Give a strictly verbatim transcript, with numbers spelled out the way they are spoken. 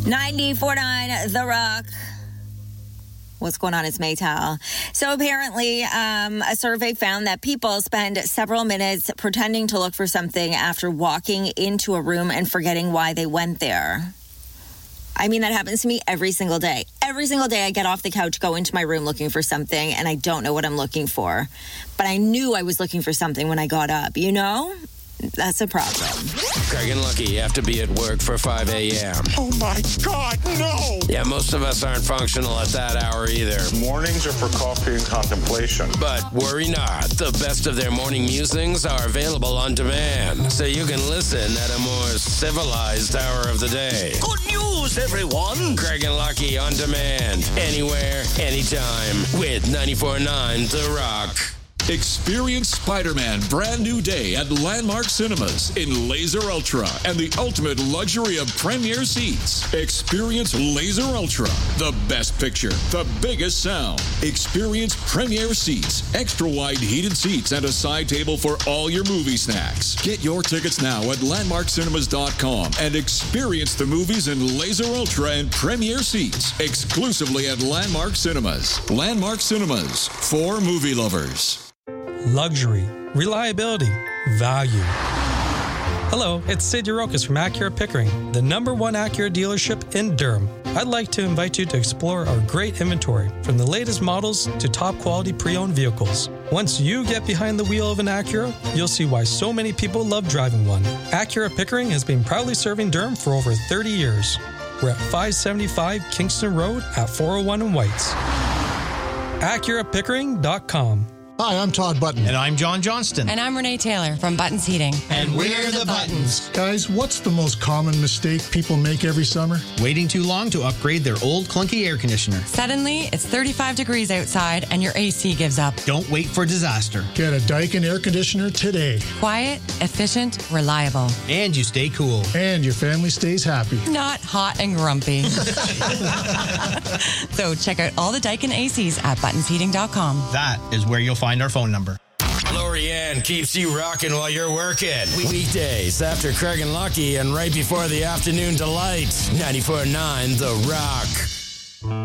ninety-four point nine The Rock. What's going on? It's Maytal. So apparently, um, a survey found that people spend several minutes pretending to look for something after walking into a room and forgetting why they went there. I mean, that happens to me every single day. Every single day I get off the couch, go into my room looking for something, and I don't know what I'm looking for. But I knew I was looking for something when I got up, you know? That's a problem. Craig and Lucky have to be at work for five a.m. Oh, my God, no! Yeah, most of us aren't functional at that hour either. Mornings are for coffee and contemplation. But worry not. The best of their morning musings are available on demand, so you can listen at a more civilized hour of the day. Good news, everyone! Craig and Lucky on demand. Anywhere, anytime. With ninety-four point nine The Rock. Experience Spider-Man Brand New Day at Landmark Cinemas in Laser Ultra and the ultimate luxury of premier seats. Experience Laser Ultra, the best picture, the biggest sound. Experience premier seats, extra wide heated seats, and a side table for all your movie snacks. Get your tickets now at landmark cinemas dot com and experience the movies in Laser Ultra and premier seats exclusively at Landmark Cinemas. Landmark Cinemas, for movie lovers. Luxury, reliability, value. Hello, it's Sid Yarokas from Acura Pickering, the number one Acura dealership in Durham. I'd like to invite you to explore our great inventory, from the latest models to top quality pre-owned vehicles. Once you get behind the wheel of an Acura, you'll see why so many people love driving one. Acura Pickering has been proudly serving Durham for over thirty years. We're at five seventy-five Kingston Road at four oh one in Whites. Acura Pickering dot com. Hi, I'm Todd Button. And I'm John Johnston. And I'm Renee Taylor from Buttons Heating. And we're the Buttons. Guys, what's the most common mistake people make every summer? Waiting too long to upgrade their old clunky air conditioner. Suddenly, it's thirty-five degrees outside and your A C gives up. Don't wait for disaster. Get a Daikin air conditioner today. Quiet, efficient, reliable. And you stay cool. And your family stays happy. Not hot and grumpy. So check out all the Daikin A Cs at buttons heating dot com. That is where you'll find our phone number. Lorianne keeps you rocking while you're working. Weekdays after Craig and Lucky and right before the afternoon delight. ninety-four point nine The Rock.